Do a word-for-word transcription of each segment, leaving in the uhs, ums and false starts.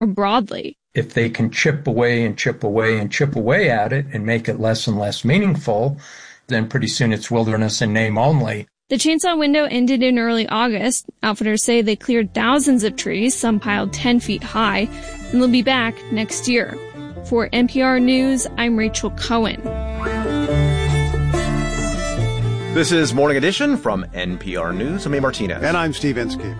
or broadly. If they can chip away and chip away and chip away at it and make it less and less meaningful, then pretty soon it's wilderness in name only. The chainsaw window ended in early August. Outfitters say they cleared thousands of trees, some piled ten feet high, and they'll be back next year. For N P R News, I'm Rachel Cohen. This is Morning Edition from N P R News. I'm A. Martinez. And I'm Steve Inskeep.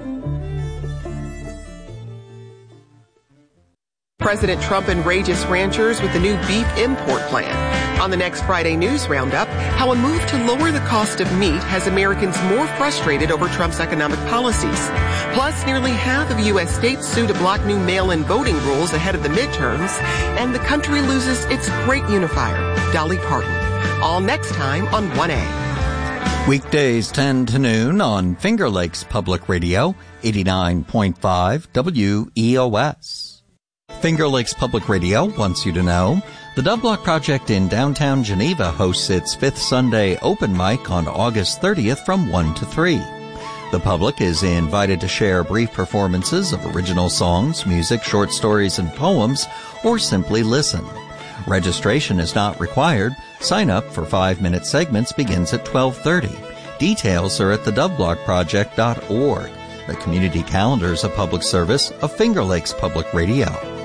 President Trump enrages ranchers with the new beef import plan. On the next Friday News Roundup, how a move to lower the cost of meat has Americans more frustrated over Trump's economic policies. Plus, nearly half of U S states sue to block new mail-in voting rules ahead of the midterms, and the country loses its great unifier, Dolly Parton. All next time on one A. Weekdays ten to noon on Finger Lakes Public Radio, eighty-nine point five W E O S. Finger Lakes Public Radio wants you to know the Dove Block Project in downtown Geneva hosts its fifth Sunday open mic on August thirtieth from one to three. The public is invited to share brief performances of original songs, music, short stories, and poems, or simply listen. Registration is not required. Sign up for five-minute segments begins at twelve thirty. Details are at the dove block project dot org. The community calendar is a public service of Finger Lakes Public Radio.